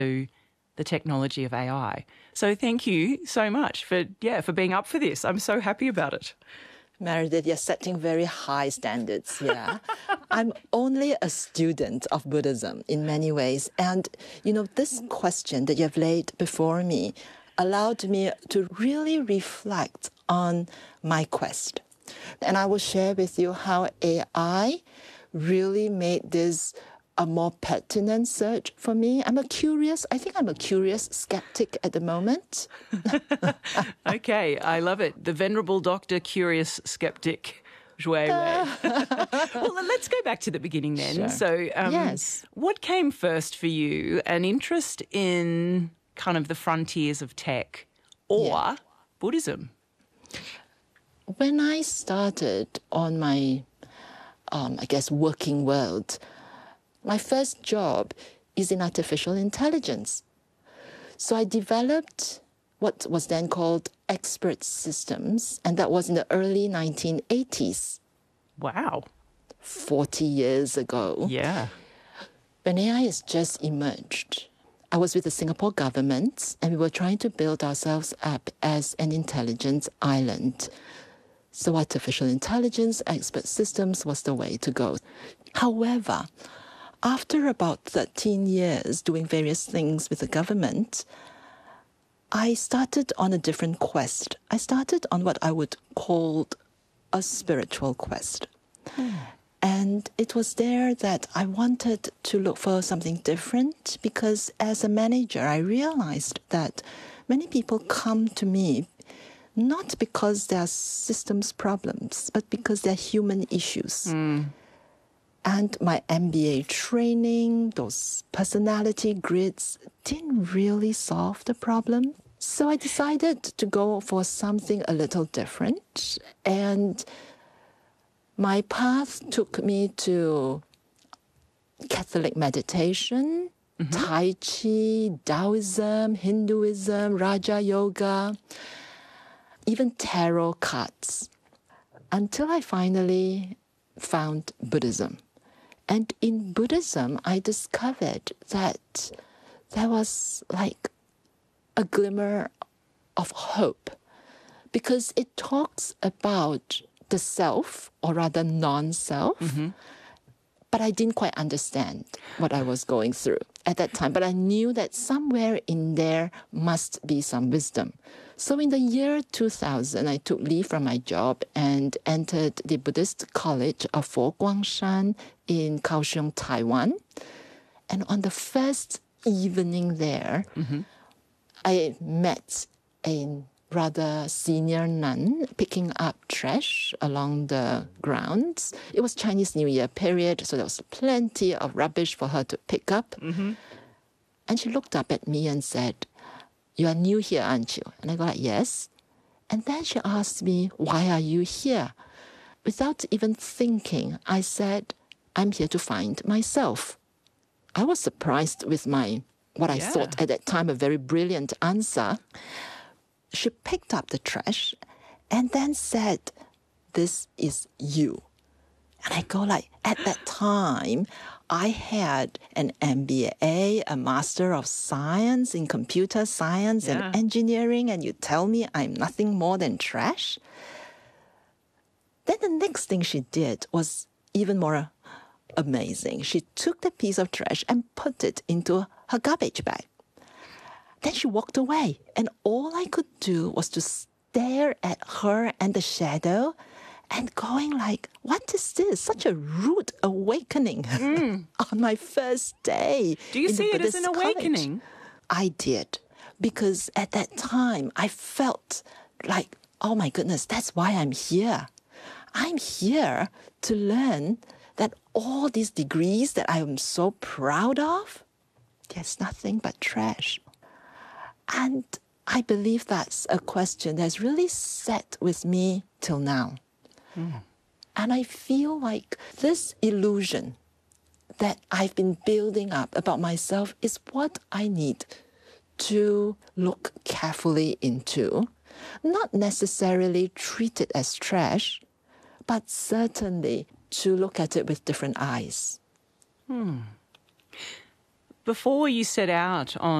the technology of AI. So thank you so much for being up for this. I'm so happy about it. Meredith, you're setting very high standards, yeah. I'm only a student of Buddhism in many ways. And, this question that you've laid before me allowed me to really reflect on my quest. And I will share with you how AI really made this a more pertinent search for me. I think I'm a curious skeptic at the moment. Okay, I love it. The venerable Dr. Curious Skeptic Zhui Wei. Well, let's go back to the beginning then. Sure. So, yes. What came first for you? An interest in kind of the frontiers of tech or Buddhism? When I started on my, working world, my first job is in artificial intelligence. So I developed what was then called expert systems, and that was in the early 1980s. Wow. 40 years ago. Yeah. When AI has just emerged, I was with the Singapore government, and we were trying to build ourselves up as an intelligence island. So artificial intelligence, expert systems was the way to go. However, after about 13 years doing various things with the government, I started on a different quest. I started on what I would call a spiritual quest. And it was there that I wanted to look for something different because as a manager, I realized that many people come to me not because there are systems problems, but because there are human issues. And my MBA training, those personality grids, didn't really solve the problem. So I decided to go for something a little different. And my path took me to Catholic meditation, Tai Chi, Taoism, Hinduism, Raja Yoga, even tarot cards, until I finally found Buddhism. And in Buddhism, I discovered that there was like a glimmer of hope because it talks about the self, or rather non-self, but I didn't quite understand what I was going through at that time. But I knew that somewhere in there must be some wisdom. So in the year 2000, I took leave from my job and entered the Buddhist College of Fo Guangshan in Kaohsiung, Taiwan. And on the first evening there, I met a rather senior nun picking up trash along the grounds. It was Chinese New Year period, so there was plenty of rubbish for her to pick up. And she looked up at me and said, "You are new here, aren't you?" And I go like, "Yes." And then she asked me, "Why are you here?" Without even thinking, I said, "I'm here to find myself." I was surprised with what I thought at that time a very brilliant answer. She picked up the trash and then said, "This is you." And I go like, at that time, I had an MBA, a Master of Science in Computer Science and Engineering, and you tell me I'm nothing more than trash? Then the next thing she did was even more amazing. She took the piece of trash and put it into her garbage bag. Then she walked away, and all I could do was to stare at her and the shadow and going like, what is this? Such a rude awakening on my first day. Do you see it as an awakening? I did, because at that time I felt like, oh my goodness, that's why I'm here. I'm here to learn that all these degrees that I am so proud of, there's nothing but trash. And I believe that's a question that's really sat with me till now. And I feel like this illusion that I've been building up about myself is what I need to look carefully into. Not necessarily treat it as trash, but certainly to look at it with different eyes. Before you set out on